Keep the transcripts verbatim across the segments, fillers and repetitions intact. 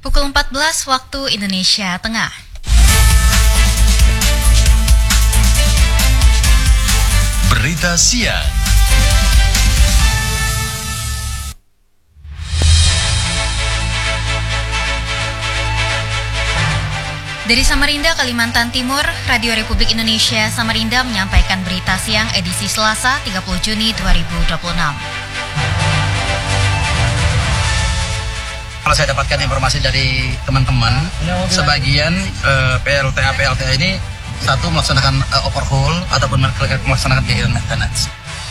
Pukul empat belas waktu Indonesia Tengah. Berita siang. Dari Samarinda, Kalimantan Timur, Radio Republik Indonesia Samarinda menyampaikan berita siang edisi Selasa tiga puluh Juni dua ribu dua puluh enam. Kalau saya dapatkan informasi dari teman-teman, sebagian uh, P L T A P L T A ini satu melaksanakan uh, overhaul ataupun melaksanakan kegiatan maintenance.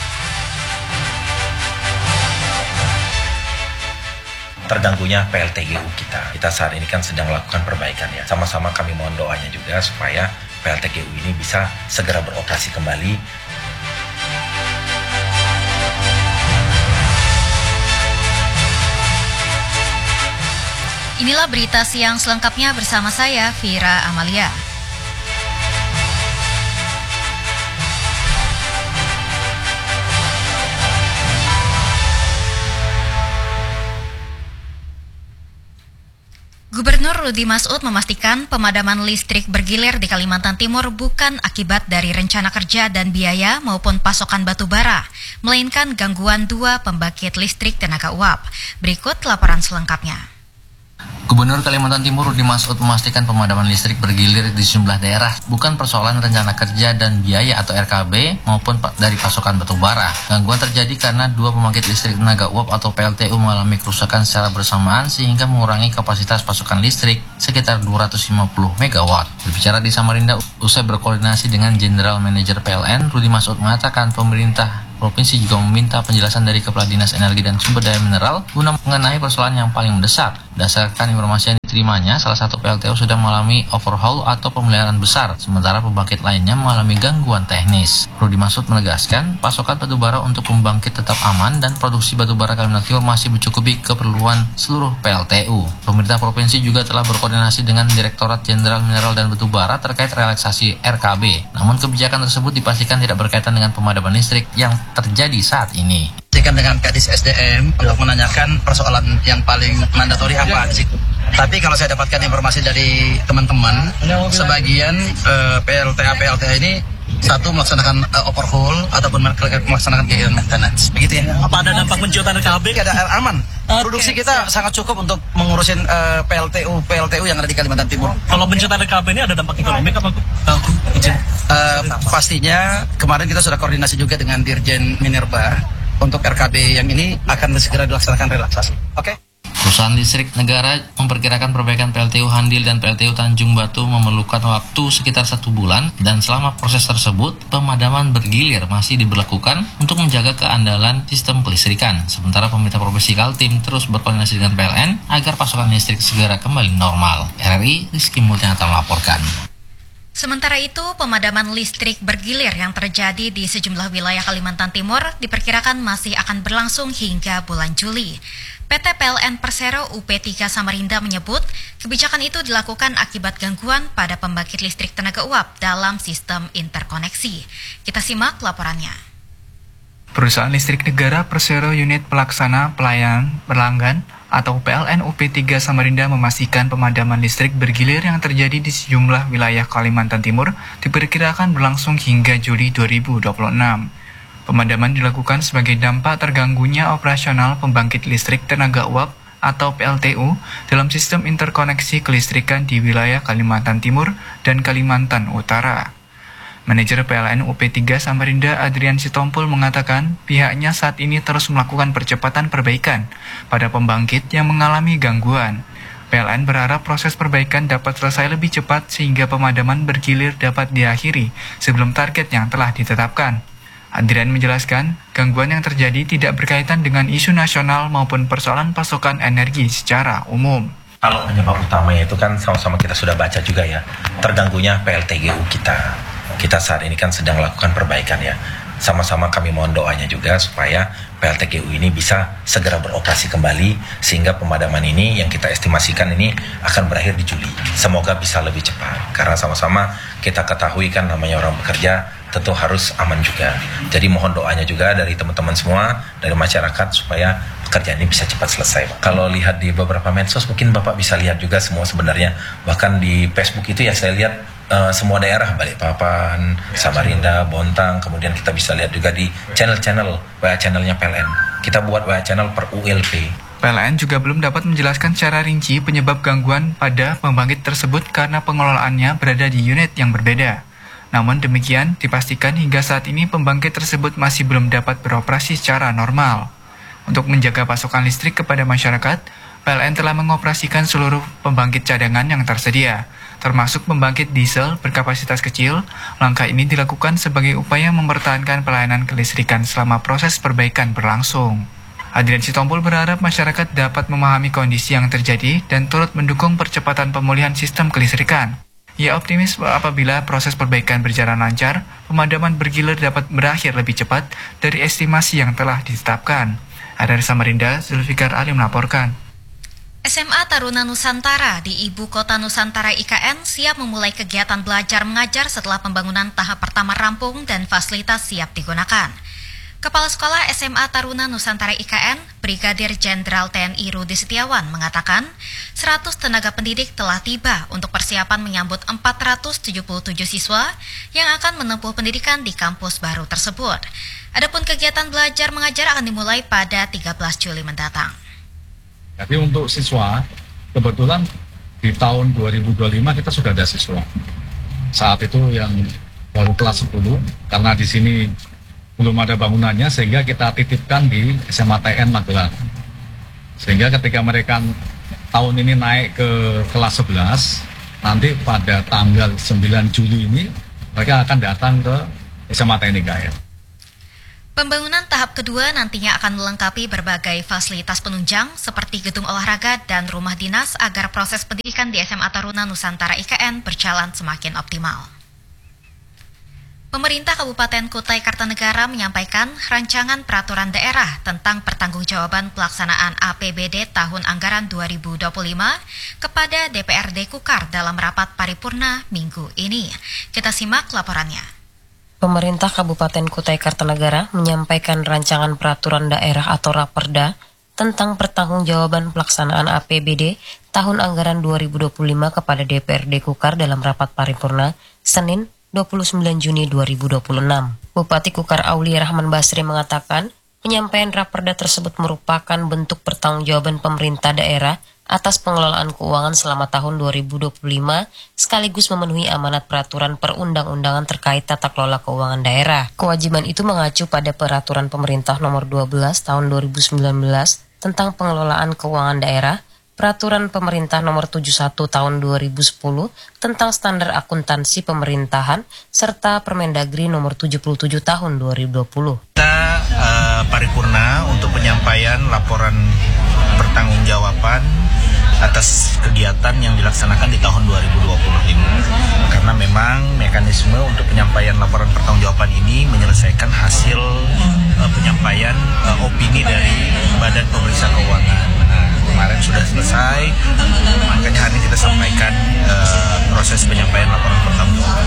Terganggunya P L T G U kita. Kita saat ini kan sedang melakukan perbaikan ya. Sama-sama kami mohon doanya juga supaya P L T G U ini bisa segera beroperasi kembali. Inilah berita siang selengkapnya bersama saya, Vira Amalia. Gubernur Rudi Masud memastikan pemadaman listrik bergilir di Kalimantan Timur bukan akibat dari rencana kerja dan biaya maupun pasokan batu bara, melainkan gangguan dua pembangkit listrik tenaga uap. Berikut laporan selengkapnya. Gubernur Kalimantan Timur Rudi Masud memastikan pemadaman listrik bergilir di sejumlah daerah bukan persoalan rencana kerja dan biaya atau R K B maupun dari pasokan batu bara. Gangguan terjadi karena dua pembangkit listrik tenaga uap atau P L T U mengalami kerusakan secara bersamaan sehingga mengurangi kapasitas pasokan listrik sekitar dua ratus lima puluh megawatt. Berbicara di Samarinda usai berkoordinasi dengan General Manager P L N, Rudi Masud mengatakan pemerintah Provinsi juga meminta penjelasan dari Kepala Dinas Energi dan Sumber Daya Mineral guna mengenai persoalan yang paling mendesak. Berdasarkan informasi yang diterimanya, salah satu P L T U sudah mengalami overhaul atau pemeliharaan besar, sementara pembangkit lainnya mengalami gangguan teknis. Rudi Masud menegaskan, pasokan batubara untuk pembangkit tetap aman dan produksi batubara Kalimantan Timur masih mencukupi keperluan seluruh P L T U. Pemerintah provinsi juga telah berkoordinasi dengan Direktorat Jenderal Mineral dan Batubara terkait relaksasi R K B. Namun kebijakan tersebut dipastikan tidak berkaitan dengan pemadaman listrik yang terjadi saat ini. Dengan Kadis S D M untuk menanyakan persoalan yang paling mandatori apa di situ. Tapi kalau saya dapatkan informasi dari teman-teman, sebagian uh, P L T A P L T A ini satu melaksanakan uh, overhaul ataupun melaksanakan kegiatan maintenance. Begitu ya. Apa ada dampak penjualan R K B? Ada aman. Produksi kita sangat cukup untuk mengurusin uh, P L T U P L T U yang ada di Kalimantan Timur. Kalau penjualan R K B ini ada dampak ekonomi apa? Uh, pastinya kemarin kita sudah koordinasi juga dengan Dirjen Minerba untuk R K B yang ini akan segera dilaksanakan relaksasi. Oke? Okay? Perusahaan listrik negara memperkirakan perbaikan P L T U Handil dan P L T U Tanjung Batu memerlukan waktu sekitar satu bulan dan selama proses tersebut pemadaman bergilir masih diberlakukan untuk menjaga keandalan sistem kelistrikan. Sementara pemerintah Provinsi Kaltim terus berkoordinasi dengan P L N agar pasokan listrik segera kembali normal. R R I Rizky Mulyanata melaporkan. Sementara itu, pemadaman listrik bergilir yang terjadi di sejumlah wilayah Kalimantan Timur diperkirakan masih akan berlangsung hingga bulan Juli. P T P L N Persero U P tiga Samarinda menyebut kebijakan itu dilakukan akibat gangguan pada pembangkit listrik tenaga uap dalam sistem interkoneksi. Kita simak laporannya. Perusahaan listrik negara Persero Unit Pelaksana Pelayanan Pelanggan atau P L N U P tiga Samarinda memastikan pemadaman listrik bergilir yang terjadi di sejumlah wilayah Kalimantan Timur diperkirakan berlangsung hingga Juli dua ribu dua puluh enam. Pemadaman dilakukan sebagai dampak terganggunya operasional pembangkit listrik tenaga uap atau P L T U dalam sistem interkoneksi kelistrikan di wilayah Kalimantan Timur dan Kalimantan Utara. Manajer P L N U P tiga Samarinda Adrian Sitompul mengatakan pihaknya saat ini terus melakukan percepatan perbaikan pada pembangkit yang mengalami gangguan. P L N berharap proses perbaikan dapat selesai lebih cepat sehingga pemadaman bergilir dapat diakhiri sebelum target yang telah ditetapkan. Adrian menjelaskan, gangguan yang terjadi tidak berkaitan dengan isu nasional maupun persoalan pasokan energi secara umum. Kalau penyebab utamanya itu kan sama-sama kita sudah baca juga ya, terganggunya P L T G U kita. Kita saat ini kan sedang melakukan perbaikan ya. Sama-sama kami mohon doanya juga supaya P L T G U ini bisa segera beroperasi kembali sehingga pemadaman ini yang kita estimasikan ini akan berakhir di Juli. Semoga bisa lebih cepat karena sama-sama kita ketahui kan namanya orang bekerja tentu harus aman juga. Jadi mohon doanya juga dari teman-teman semua, dari masyarakat supaya kerjaan ini bisa cepat selesai, Pak. Kalau lihat di beberapa medsos, mungkin Bapak bisa lihat juga semua sebenarnya. Bahkan di Facebook itu ya saya lihat uh, semua daerah, Balikpapan, Samarinda, Bontang, kemudian kita bisa lihat juga di channel-channel, W A channelnya P L N. Kita buat W A channel per U L P. P L N juga belum dapat menjelaskan secara rinci penyebab gangguan pada pembangkit tersebut karena pengelolaannya berada di unit yang berbeda. Namun demikian, dipastikan hingga saat ini pembangkit tersebut masih belum dapat beroperasi secara normal. Untuk menjaga pasokan listrik kepada masyarakat, P L N telah mengoperasikan seluruh pembangkit cadangan yang tersedia, termasuk pembangkit diesel berkapasitas kecil. Langkah ini dilakukan sebagai upaya mempertahankan pelayanan kelistrikan selama proses perbaikan berlangsung. Adrian Sitompul berharap masyarakat dapat memahami kondisi yang terjadi dan turut mendukung percepatan pemulihan sistem kelistrikan. Ia optimis apabila proses perbaikan berjalan lancar, pemadaman bergilir dapat berakhir lebih cepat dari estimasi yang telah ditetapkan. Dari Samarinda, Zulfikar Ali melaporkan. S M A Taruna Nusantara di Ibu Kota Nusantara I K N siap memulai kegiatan belajar mengajar setelah pembangunan tahap pertama rampung dan fasilitas siap digunakan. Kepala Sekolah S M A Taruna Nusantara I K N, Brigadir Jenderal T N I Rudi Setiawan mengatakan, seratus tenaga pendidik telah tiba untuk persiapan menyambut empat ratus tujuh puluh tujuh siswa yang akan menempuh pendidikan di kampus baru tersebut. Adapun kegiatan belajar mengajar akan dimulai pada tiga belas Juli mendatang. Jadi untuk siswa, kebetulan di tahun dua ribu dua puluh lima kita sudah ada siswa. Saat itu yang baru kelas sepuluh, karena di sini belum ada bangunannya sehingga kita titipkan di S M A T N Magelang. Sehingga ketika mereka tahun ini naik ke kelas sebelas, nanti pada tanggal sembilan Juli ini mereka akan datang ke S M A T N I K N. Pembangunan tahap kedua nantinya akan melengkapi berbagai fasilitas penunjang seperti gedung olahraga dan rumah dinas agar proses pendidikan di S M A Taruna Nusantara I K N berjalan semakin optimal. Pemerintah Kabupaten Kutai Kartanegara menyampaikan rancangan peraturan daerah tentang pertanggungjawaban pelaksanaan A P B D tahun anggaran dua ribu dua puluh lima kepada D P R D Kukar dalam rapat paripurna minggu ini. Kita simak laporannya. Pemerintah Kabupaten Kutai Kartanegara menyampaikan rancangan peraturan daerah atau Raperda tentang pertanggungjawaban pelaksanaan A P B D tahun anggaran dua ribu dua puluh lima kepada D P R D Kukar dalam rapat paripurna Senin dua puluh sembilan Juni dua ribu dua puluh enam. Bupati Kukar Aulia Rahman Basri mengatakan, penyampaian Raperda tersebut merupakan bentuk pertanggungjawaban pemerintah daerah atas pengelolaan keuangan selama tahun dua ribu dua puluh lima sekaligus memenuhi amanat peraturan perundang-undangan terkait tata kelola keuangan daerah. Kewajiban itu mengacu pada peraturan pemerintah nomor dua belas tahun dua ribu sembilan belas tentang pengelolaan keuangan daerah, peraturan pemerintah nomor tujuh puluh satu tahun dua ribu sepuluh tentang standar akuntansi pemerintahan, serta Permendagri nomor tujuh puluh tujuh tahun dua ribu dua puluh. Kita uh, paripurna untuk penyampaian laporan pertanggungjawaban atas kegiatan yang dilaksanakan di tahun dua ribu dua puluh lima. Karena memang mekanisme untuk penyampaian laporan pertanggungjawaban ini menyelesaikan hasil uh, penyampaian uh, opini dari Badan Pemeriksa Keuangan. Nah, kemarin sudah selesai, makanya hari ini kita sampaikan uh, proses penyampaian laporan pertanggungjawaban.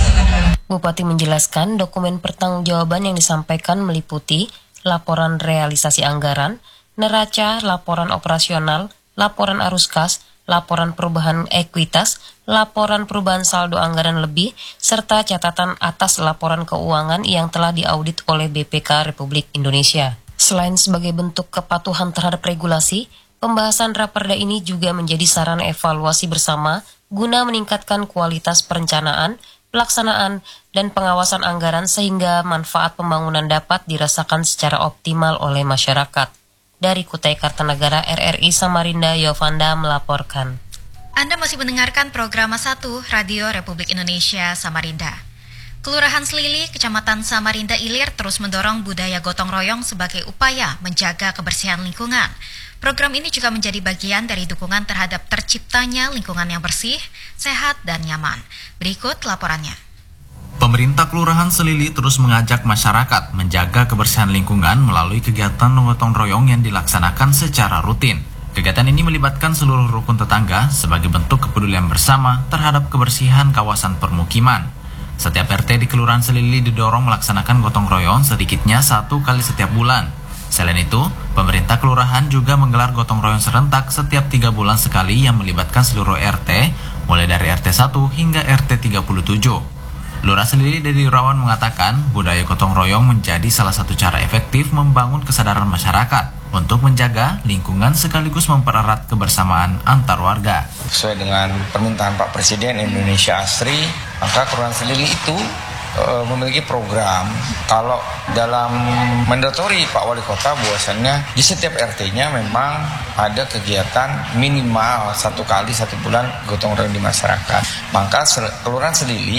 Bupati menjelaskan dokumen pertanggungjawaban yang disampaikan meliputi laporan realisasi anggaran, neraca, laporan operasional, laporan arus kas, laporan perubahan ekuitas, laporan perubahan saldo anggaran lebih, serta catatan atas laporan keuangan yang telah diaudit oleh B P K Republik Indonesia. Selain sebagai bentuk kepatuhan terhadap regulasi, pembahasan Raperda ini juga menjadi sarana evaluasi bersama guna meningkatkan kualitas perencanaan, pelaksanaan, dan pengawasan anggaran sehingga manfaat pembangunan dapat dirasakan secara optimal oleh masyarakat. Dari Kutai Kartanegara, R R I Samarinda, Yovanda melaporkan. Anda masih mendengarkan program satu Radio Republik Indonesia Samarinda. Kelurahan Selili, Kecamatan Samarinda Ilir terus mendorong budaya gotong royong sebagai upaya menjaga kebersihan lingkungan. Program ini juga menjadi bagian dari dukungan terhadap terciptanya lingkungan yang bersih, sehat, dan nyaman. Berikut laporannya. Pemerintah Kelurahan Selili terus mengajak masyarakat menjaga kebersihan lingkungan melalui kegiatan gotong royong yang dilaksanakan secara rutin. Kegiatan ini melibatkan seluruh rukun tetangga sebagai bentuk kepedulian bersama terhadap kebersihan kawasan permukiman. Setiap R T di Kelurahan Selili didorong melaksanakan gotong royong sedikitnya satu kali setiap bulan. Selain itu, pemerintah kelurahan juga menggelar gotong royong serentak setiap tiga bulan sekali yang melibatkan seluruh R T, mulai dari R T satu hingga R T tiga puluh tujuh. Lurah Selili Dedi Irawan mengatakan, budaya gotong royong menjadi salah satu cara efektif membangun kesadaran masyarakat untuk menjaga lingkungan sekaligus mempererat kebersamaan antar warga. Sesuai dengan permintaan Pak Presiden Indonesia Asri, maka Kelurahan Selili itu e, memiliki program. Kalau dalam mandatori Pak Wali Kota, bahwasannya di setiap R T-nya memang ada kegiatan minimal satu kali satu bulan gotong royong di masyarakat. Maka Kelurahan Selili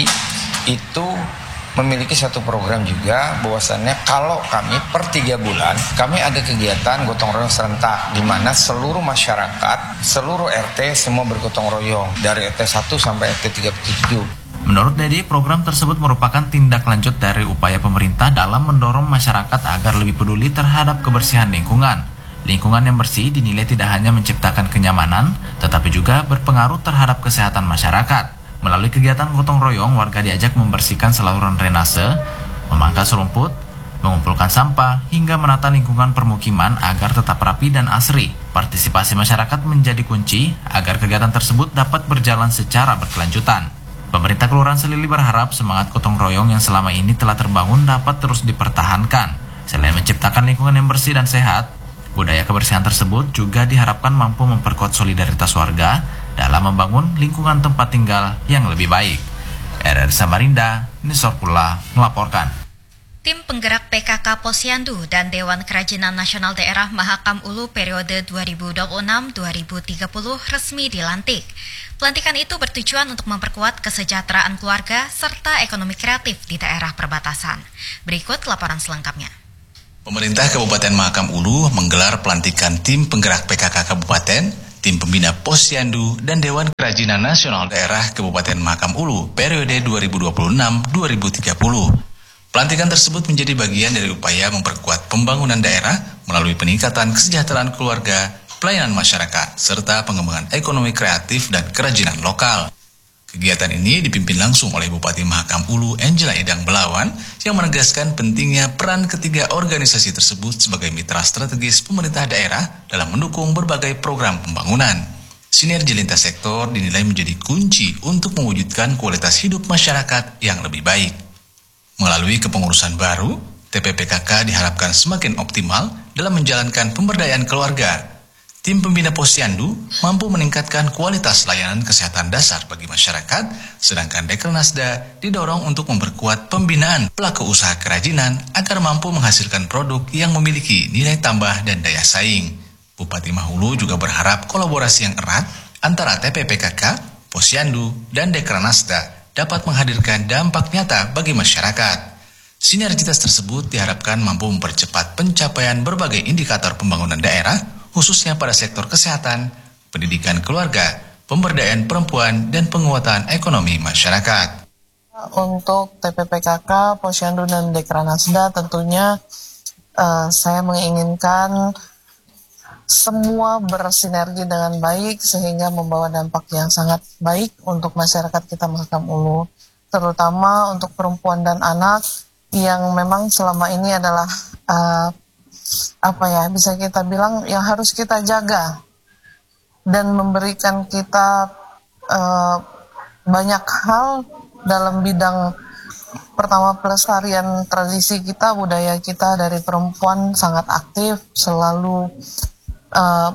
itu memiliki satu program juga, bahwasannya kalau kami per tiga bulan kami ada kegiatan gotong royong serentak di mana seluruh masyarakat, seluruh R T semua bergotong royong dari R T satu sampai R T tiga puluh tujuh. Menurut Dedi, program tersebut merupakan tindak lanjut dari upaya pemerintah dalam mendorong masyarakat agar lebih peduli terhadap kebersihan lingkungan. Lingkungan yang bersih dinilai tidak hanya menciptakan kenyamanan, tetapi juga berpengaruh terhadap kesehatan masyarakat. Melalui kegiatan gotong royong, warga diajak membersihkan saluran drainase, memangkas rumput, mengumpulkan sampah, hingga menata lingkungan permukiman agar tetap rapi dan asri. Partisipasi masyarakat menjadi kunci agar kegiatan tersebut dapat berjalan secara berkelanjutan. Pemerintah Kelurahan Selili berharap semangat gotong royong yang selama ini telah terbangun dapat terus dipertahankan. Selain menciptakan lingkungan yang bersih dan sehat, budaya kebersihan tersebut juga diharapkan mampu memperkuat solidaritas warga dalam membangun lingkungan tempat tinggal yang lebih baik. R R Samarinda, Nisorpula melaporkan. Tim penggerak P K K Posyandu dan Dewan Kerajinan Nasional Daerah Mahakam Ulu periode dua ribu dua puluh enam sampai dua ribu tiga puluh resmi dilantik. Pelantikan itu bertujuan untuk memperkuat kesejahteraan keluarga serta ekonomi kreatif di daerah perbatasan. Berikut laporan selengkapnya. Pemerintah Kabupaten Mahakam Ulu menggelar pelantikan tim penggerak P K K Kabupaten, tim pembina Posyandu, dan Dewan Kerajinan Nasional Daerah Kabupaten Mahakam Ulu periode dua ribu dua puluh enam sampai dua ribu tiga puluh. Pelantikan tersebut menjadi bagian dari upaya memperkuat pembangunan daerah melalui peningkatan kesejahteraan keluarga, pelayanan masyarakat, serta pengembangan ekonomi kreatif dan kerajinan lokal. Kegiatan ini dipimpin langsung oleh Bupati Mahakam Ulu Angela Idang Belawan yang menegaskan pentingnya peran ketiga organisasi tersebut sebagai mitra strategis pemerintah daerah dalam mendukung berbagai program pembangunan. Sinergi lintas sektor dinilai menjadi kunci untuk mewujudkan kualitas hidup masyarakat yang lebih baik. Melalui kepengurusan baru, T P P K K diharapkan semakin optimal dalam menjalankan pemberdayaan keluarga. Tim pembina Posyandu mampu meningkatkan kualitas layanan kesehatan dasar bagi masyarakat, sedangkan Dekranasda didorong untuk memperkuat pembinaan pelaku usaha kerajinan agar mampu menghasilkan produk yang memiliki nilai tambah dan daya saing. Bupati Mahulu juga berharap kolaborasi yang erat antara T P P K K, Posyandu, dan Dekranasda dapat menghadirkan dampak nyata bagi masyarakat. Sinergitas tersebut diharapkan mampu mempercepat pencapaian berbagai indikator pembangunan daerah, khususnya pada sektor kesehatan, pendidikan keluarga, pemberdayaan perempuan, dan penguatan ekonomi masyarakat. Untuk T P P K K, Posyandu, dan Dekranasda tentunya uh, saya menginginkan semua bersinergi dengan baik sehingga membawa dampak yang sangat baik untuk masyarakat kita Mahakam Ulu, terutama untuk perempuan dan anak yang memang selama ini adalah uh, apa ya, bisa kita bilang yang harus kita jaga dan memberikan kita uh, banyak hal dalam bidang pertama pelestarian tradisi kita, budaya kita. Dari perempuan sangat aktif, selalu uh,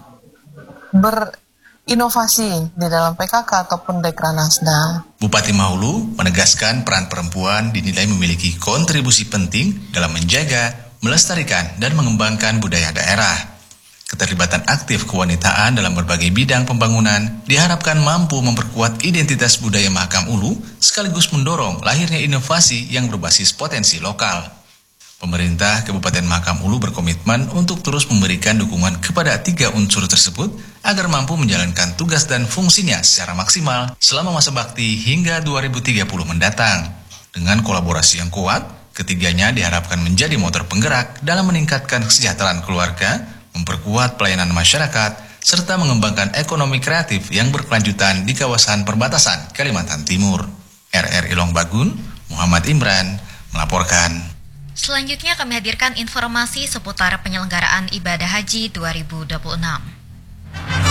berinovasi di dalam P K K ataupun Dekranasda. Bupati Mahulu menegaskan peran perempuan dinilai memiliki kontribusi penting dalam menjaga, melestarikan, dan mengembangkan budaya daerah. Keterlibatan aktif kewanitaan dalam berbagai bidang pembangunan diharapkan mampu memperkuat identitas budaya Mahakam Ulu sekaligus mendorong lahirnya inovasi yang berbasis potensi lokal. Pemerintah Kabupaten Mahakam Ulu berkomitmen untuk terus memberikan dukungan kepada tiga unsur tersebut agar mampu menjalankan tugas dan fungsinya secara maksimal selama masa bakti hingga dua ribu tiga puluh mendatang. Dengan kolaborasi yang kuat, ketiganya diharapkan menjadi motor penggerak dalam meningkatkan kesejahteraan keluarga, memperkuat pelayanan masyarakat, serta mengembangkan ekonomi kreatif yang berkelanjutan di kawasan perbatasan Kalimantan Timur. R R Ilong Bagun, Muhammad Imran, melaporkan. Selanjutnya kami hadirkan informasi seputar penyelenggaraan ibadah haji dua ribu dua puluh enam.